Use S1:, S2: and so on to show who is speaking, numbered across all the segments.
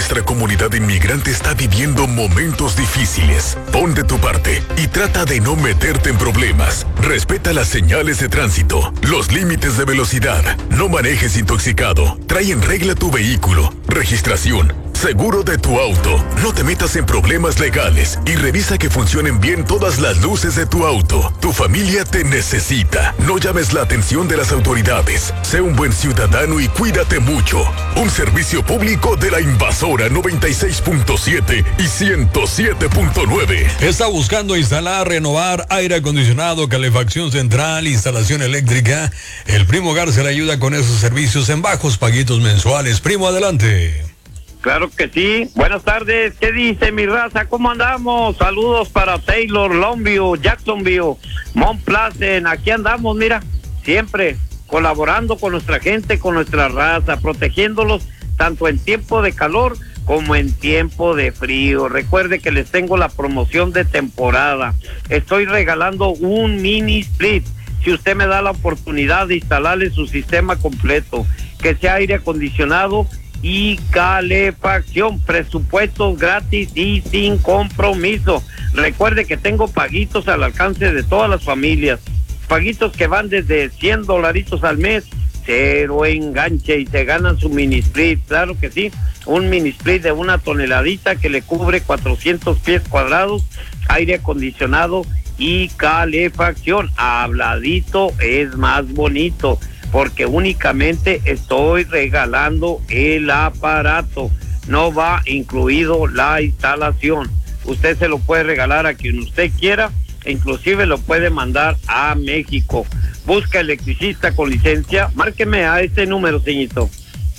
S1: nuestra comunidad inmigrante está viviendo momentos difíciles. Pon de tu parte y trata de no meterte en problemas. Respeta las señales de tránsito, los límites de velocidad. No manejes intoxicado. Trae en regla tu vehículo, registración, seguro de tu auto. No te metas en problemas legales y revisa que funcionen bien todas las luces de tu auto. Tu familia te necesita. No llames la atención de las autoridades. Sé un buen ciudadano y cuídate mucho. Un servicio público de la Invasora 96.7 y 107.9.
S2: Está buscando instalar, renovar aire acondicionado, calefacción central, instalación eléctrica. El Primo Garza le ayuda con esos servicios en bajos paguitos mensuales. Primo, adelante.
S3: Claro que sí. Buenas tardes. ¿Qué dice mi raza? ¿Cómo andamos? Saludos para Taylor, Longview, Jacksonville, Mount Pleasant. Aquí andamos, mira, siempre colaborando con nuestra gente, con nuestra raza, protegiéndolos tanto en tiempo de calor como en tiempo de frío. Recuerde que les tengo la promoción de temporada. Estoy regalando un mini split. Si usted me da la oportunidad de instalarle su sistema completo, que sea aire acondicionado y calefacción, presupuestos gratis y sin compromiso. Recuerde que tengo paguitos al alcance de todas las familias, paguitos que van desde $100 al mes, cero enganche, y se ganan su mini split. Claro que sí, un mini split de 1 tonelada que le cubre 400 pies cuadrados, aire acondicionado y calefacción. Habladito es más bonito, porque únicamente estoy regalando el aparato, no va incluido la instalación. Usted se lo puede regalar a quien usted quiera, e inclusive lo puede mandar a México. Busca electricista con licencia, márqueme a este número, señorito,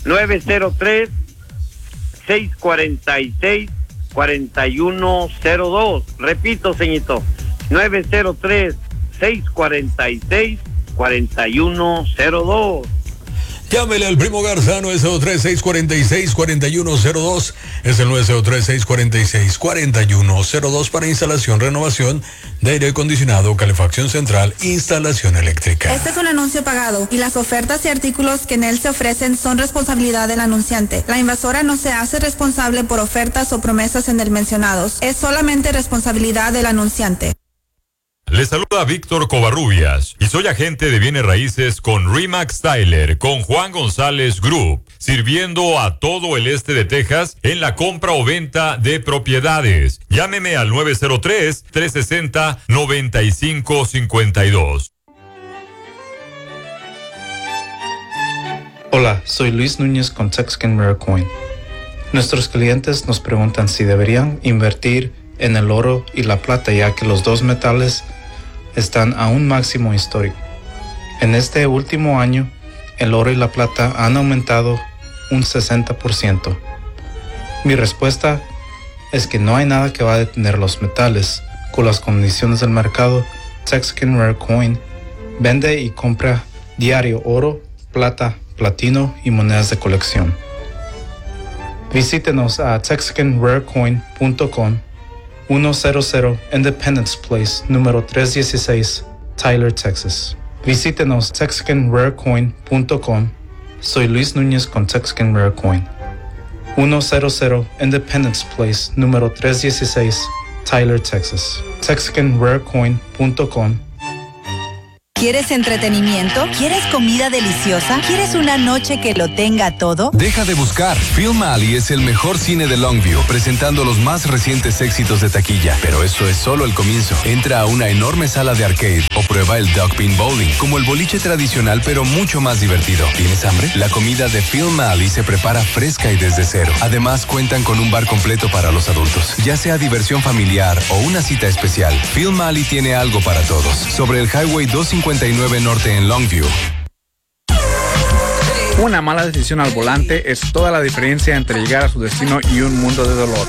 S3: 903-646-4102. Repito, señorito, 903-646-4102.
S2: Llámele al Primo Garza, 903-646-4102. Es el 903-646-4102 para instalación, renovación de aire acondicionado, calefacción central, instalación eléctrica.
S4: Este es un anuncio pagado y las ofertas y artículos que en él se ofrecen son responsabilidad del anunciante. La Invasora no se hace responsable por ofertas o promesas en el mencionados. Es solamente responsabilidad del anunciante.
S5: Les saluda Víctor Covarrubias y soy agente de bienes raíces con Remax Tyler, con Juan González Group, sirviendo a todo el este de Texas en la compra o venta de propiedades. Llámeme al 903-360-9552.
S6: Hola, soy Luis Núñez con Texacan Rare Coin. Nuestros clientes nos preguntan si deberían invertir en el oro y la plata, ya que los dos metales están a un máximo histórico. En este último año, el oro y la plata han aumentado un 60%. Mi respuesta es que no hay nada que va a detener los metales. Con las condiciones del mercado, Texacan Rare Coin vende y compra diario oro, plata, platino y monedas de colección. Visítenos a texacanrarecoin.com, 100 Independence Place, número 316, Tyler, Texas. Visítenos texacanrarecoin.com. Soy Luis Núñez con Texacan Rare Coin. 100 Independence Place, número 316, Tyler, Texas. texacanrarecoin.com.
S7: ¿Quieres entretenimiento? ¿Quieres comida deliciosa? ¿Quieres una noche que lo tenga todo?
S8: Deja de buscar. Film Alley es el mejor cine de Longview, presentando los más recientes éxitos de taquilla. Pero eso es solo el comienzo. Entra a una enorme sala de arcade o prueba el Duck Pin Bowling, como el boliche tradicional, pero mucho más divertido. ¿Tienes hambre? La comida de Film Alley se prepara fresca y desde cero. Además, cuentan con un bar completo para los adultos. Ya sea diversión familiar o una cita especial, Film Alley tiene algo para todos. Sobre el Highway 259 Norte en Longview.
S9: Una mala decisión al volante es toda la diferencia entre llegar a su destino y un mundo de dolor.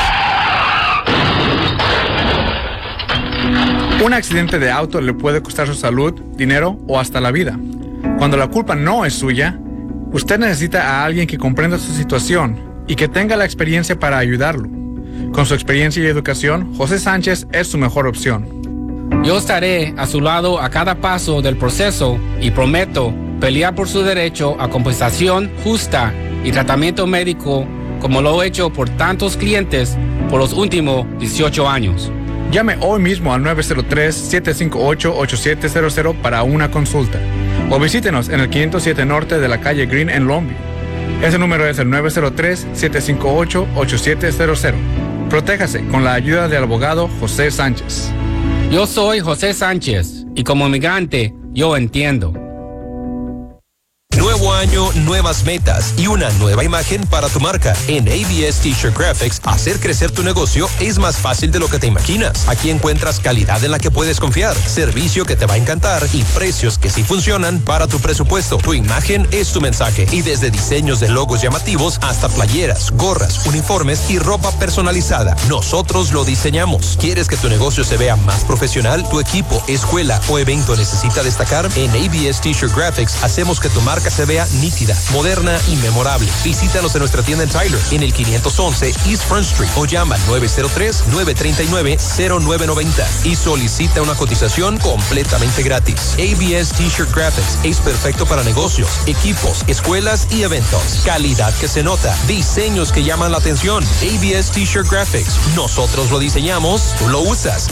S9: Un accidente de auto le puede costar su salud, dinero o hasta la vida. Cuando la culpa no es suya, usted necesita a alguien que comprenda su situación y que tenga la experiencia para ayudarlo. Con su experiencia y educación, José Sánchez es su mejor opción.
S10: Yo estaré a su lado a cada paso del proceso y prometo pelear por su derecho a compensación justa y tratamiento médico como lo he hecho por tantos clientes por los últimos 18 años.
S9: Llame hoy mismo al 903-758-8700 para una consulta. O visítenos en el 507 Norte de la calle Green en Longview. Ese número es el 903-758-8700. Protéjase con la ayuda del abogado José Sánchez.
S10: Yo soy José Sánchez y como migrante, yo entiendo.
S11: Nuevo año, nuevas metas y una nueva imagen para tu marca. En ABS T-Shirt Graphics, hacer crecer tu negocio es más fácil de lo que te imaginas. Aquí encuentras calidad en la que puedes confiar, servicio que te va a encantar y precios que sí funcionan para tu presupuesto. Tu imagen es tu mensaje y desde diseños de logos llamativos hasta playeras, gorras, uniformes y ropa personalizada, nosotros lo diseñamos. ¿Quieres que tu negocio se vea más profesional? ¿Tu equipo, escuela o evento necesita destacar? En ABS T-Shirt Graphics hacemos que tu marca se vea nítida, moderna y memorable. Visítanos en nuestra tienda en Tyler, en el 511 East Front Street o llama al 903-939-0990 y solicita una cotización completamente gratis. ABS T-Shirt Graphics es perfecto para negocios, equipos, escuelas y eventos. Calidad que se nota, diseños que llaman la atención. ABS T-Shirt Graphics, nosotros lo diseñamos, tú lo usas.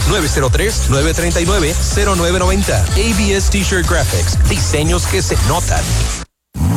S11: 903-939-0990. ABS T-Shirt Graphics, diseños que se notan.